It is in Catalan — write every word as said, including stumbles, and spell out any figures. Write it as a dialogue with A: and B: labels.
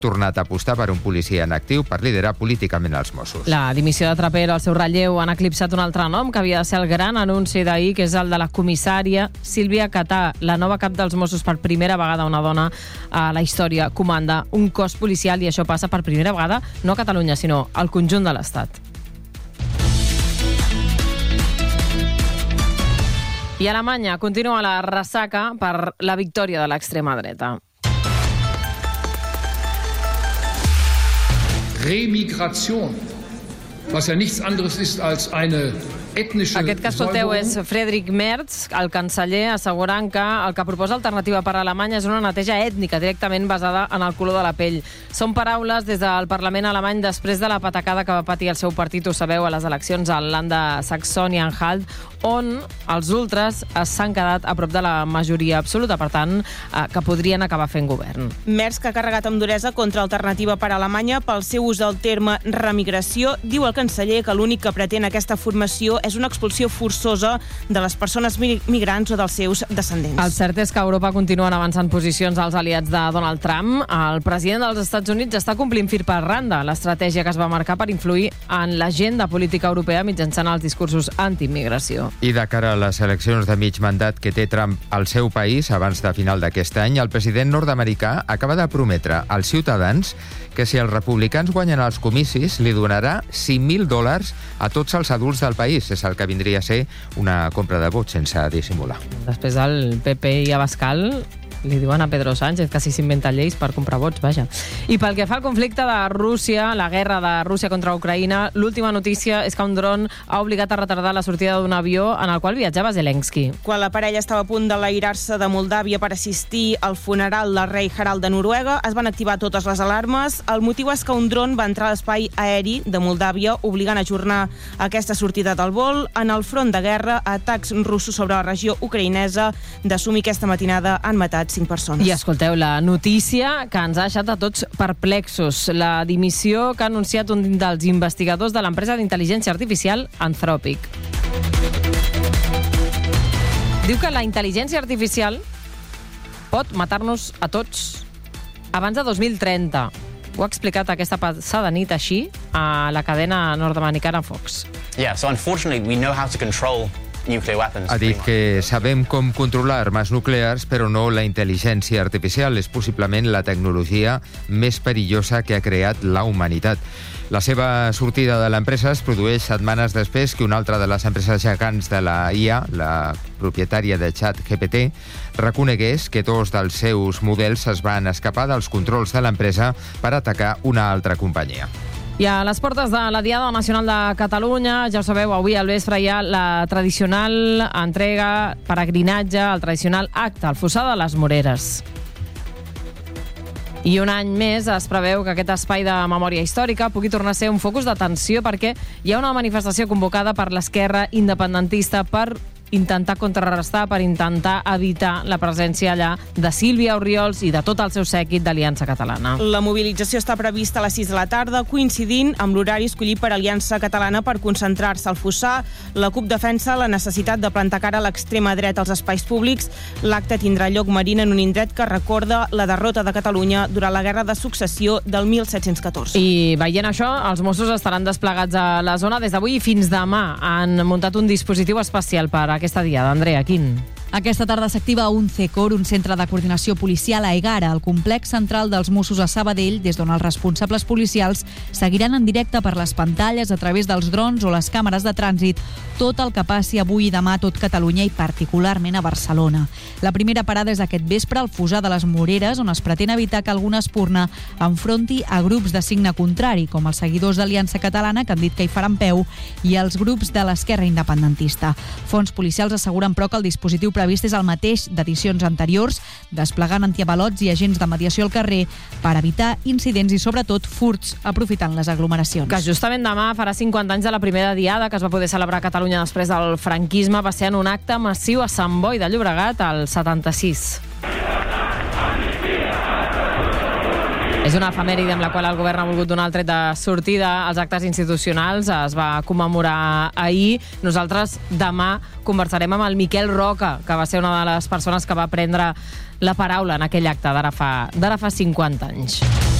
A: tornat a apostar per un policia en actiu per liderar políticament els Mossos.
B: La dimissió de Trapero, el seu relleu, han eclipsat un altre nom que havia de ser el gran anunci d'ahir, que és el de la comissària Sílvia Catà, la nova cap dels Mossos. Per primera vegada una dona a la història comanda un cos policial, i això passa per primera vegada no a Catalunya, sinó al conjunt de l'Estat. I a Alemanya continua la ressaca per la victòria de l'extrema dreta.
C: Remigration, was ja nichts anderes ist als eine etnische...
B: Aquest que escolteu és Friedrich Merz, el canceller, assegurant que el que proposa Alternativa per Alemanya és una neteja ètnica directament basada en el color de la pell. Són paraules des del Parlament alemany després de la patacada que va patir el seu partit, ho sabeu, a les eleccions al land de Saxònia-Anhalt, on els ultres s'han quedat a prop de la majoria absoluta, per tant, que podrien acabar fent govern.
D: Merz, que ha carregat amb duresa contra Alternativa per Alemanya pel seu ús del terme remigració, diu el canceller que l'únic que pretén aquesta formació és una expulsió forçosa de les persones migrants o dels seus descendents.
B: El cert és que a Europa continuen avançant posicions als aliats de Donald Trump. El president dels Estats Units està complint fir per randa l'estratègia que es va marcar per influir en l'agenda política europea mitjançant els discursos anti-immigració.
A: I de cara a les eleccions de mig mandat que té Trump al seu país abans de final d'aquest any, el president nord-americà acaba de prometre als ciutadans que si els republicans guanyen els comicis li donarà cinc mil dòlars a tots els adults del país. És el que vindria a ser una compra de vots sense dissimular.
B: Després del P P i Abascal li diuen a Pedro Sánchez que si s'inventa lleis per comprar vots, vaja. I pel que fa al conflicte de Rússia, la guerra de Rússia contra Ucraïna, l'última notícia és que un dron ha obligat a retardar la sortida d'un avió en el qual viatjava Zelensky.
D: Quan la parella estava a punt d'enlairar-se de Moldàvia per assistir al funeral del rei Harald de Noruega, es van activar totes les alarmes. El motiu és que un dron va entrar a l'espai aeri de Moldàvia, obligant a ajornar aquesta sortida del vol. En el front de guerra, atacs russos sobre la regió ucraïnesa de Sumi aquesta matinada han matat cinc persones.
B: I escolteu la notícia que ens ha deixat a tots perplexos. La dimissió que ha anunciat un dels investigadors de l'empresa d'intel·ligència artificial Anthropic. Diu que la intel·ligència artificial pot matar-nos a tots abans de dos mil trenta. Ho ha explicat aquesta passada nit així a la cadena nord-americana Fox.
E: Yeah, so unfortunately we know how to control
A: ha dit que sabem com controlar armes nuclears, però no la intel·ligència artificial. És possiblement la tecnologia més perillosa que ha creat la humanitat. La seva sortida de l'empresa es produeix setmanes després que una altra de les empreses gegants de la I A, la propietària de ChatGPT, reconegués que dos dels seus models es van escapar dels controls de l'empresa per atacar una altra companyia.
B: I a les portes de la Diada Nacional de Catalunya, ja ho sabeu, avui al vespre hi ha la tradicional entrega, peregrinatge, el tradicional acte, el Fossar de les Moreres. I un any més es preveu que aquest espai de memòria històrica pugui tornar a ser un focus d'atenció perquè hi ha una manifestació convocada per l'esquerra independentista per intentar contrarrestar, per intentar evitar la presència allà de Sílvia Orriols i de tot el seu sèquit d'Aliança Catalana.
D: La mobilització està prevista a les sis de la tarda, coincidint amb l'horari escollit per Aliança Catalana per concentrar-se al Fossar. La CUP defensa la necessitat de plantar cara a l'extrema dreta als espais públics. L'acte tindrà lloc marint en un indret que recorda la derrota de Catalunya durant la Guerra de Successió del mil set-cents catorze.
B: I veient això, els Mossos estaran desplegats a la zona des d'avui fins demà. Han muntat un dispositiu especial per a aquesta diada. Andrea, quin?
F: Aquesta tarda s'activa un C E C O R, un centre de coordinació policial a Egara, el complex central dels Mossos a Sabadell, des d'on els responsables policials seguiran en directe per les pantalles, a través dels drons o les càmeres de trànsit, tot el que passi avui i demà a tot Catalunya i particularment a Barcelona. La primera parada és aquest vespre al Fossar de les Moreres, on es pretén evitar que alguna espurna enfronti a grups de signe contrari, com els seguidors d'Aliança Catalana, que han dit que hi faran peu, i els grups de l'esquerra independentista. Fons policials asseguren, però, que el dispositiu previst és el mateix d'edicions anteriors, desplegant antiavalots i agents de mediació al carrer per evitar incidents i, sobretot, furts, aprofitant les aglomeracions.
B: Que justament demà farà cinquanta anys de la primera diada que es va poder celebrar a Catalunya després del franquisme. Va ser en un acte massiu a Sant Boi de Llobregat al setanta-sis. És una efemèride amb la qual el govern ha volgut donar el tret de sortida als actes institucionals. Es va commemorar ahir. Nosaltres demà conversarem amb el Miquel Roca, que va ser una de les persones que va prendre la paraula en aquell acte d'ara fa, d'ara fa cinquanta anys.